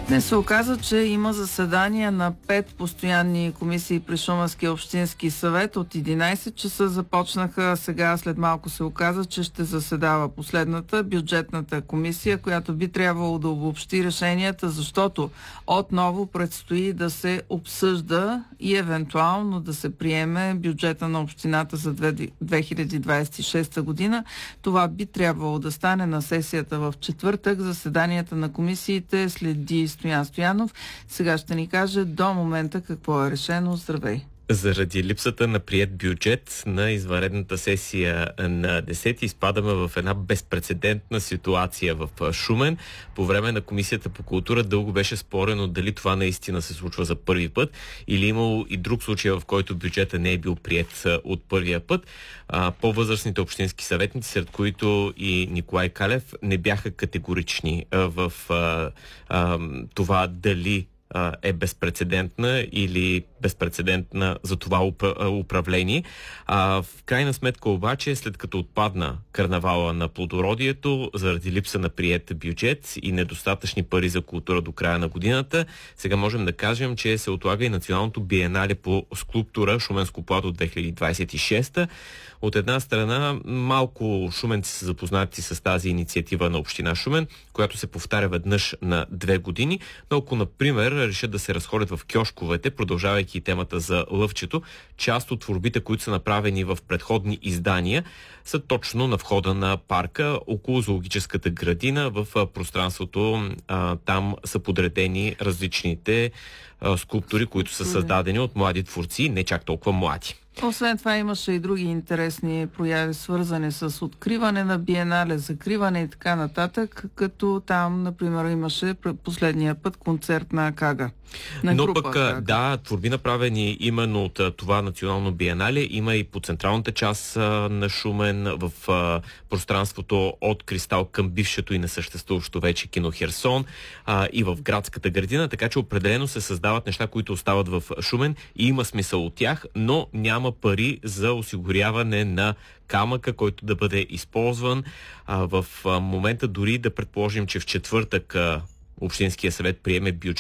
Днес се оказа, че има заседания на 5 постоянни комисии при Шуменския общински съвет. От 11 часа започнаха. Сега след малко се оказа, че ще заседава последната бюджетната комисия, която би трябвало да обобщи решенията, защото отново предстои да се обсъжда и евентуално да се приеме бюджета на общината за 2026 година. Това би трябвало да стане на сесията в четвъртък. Заседанията на комисиите следи Стоян Стоянов. Сега ще ни каже до момента какво е решено. Здравей! Заради липсата на приет бюджет на извънредната сесия на 10 изпадаме в една безпрецедентна ситуация в Шумен. По време на Комисията по култура дълго беше спорено дали това наистина се случва за първи път или имало и друг случай, в който бюджета не е бил приет от първия път. По-възрастните общински съветници, сред които и Николай Калев, не бяха категорични в това дали е безпрецедентна или безпрецедентна за това управление. В крайна сметка обаче, след като отпадна карнавала на плодородието, заради липса на приет бюджет и недостатъчни пари за култура до края на годината, сега можем да кажем, че се отлага и националното биенале по скулптура Шуменско плато 2026. От една страна, малко шуменци са запознати с тази инициатива на община Шумен, която се повтаря веднъж на 2 години, но ако, например, решат да се разходят в кьошковете, продължавайки темата за лъвчето, част от творбите, които са направени в предходни издания, са точно на входа на парка, около зоологическата градина, в пространството. Там са подредени различните скулптури, които са създадени от млади творци, не чак толкова млади. Освен това имаше и други интересни прояви, свързани с откриване на биенале, закриване и така нататък, като там, например, имаше последния път концерт на Кага. Но пък, да, творби направени именно от това национално биенале има и по централната част на Шумен, в пространството от Кристал към бившето и несъществуващо вече кино Херсон, и в градската градина, така че определено се създават неща, които остават в Шумен и има смисъл от тях, но няма пари за осигуряване на камъка, който да бъде използван. В момента дори да предположим, че в четвъртък Общинския съвет приеме бюджет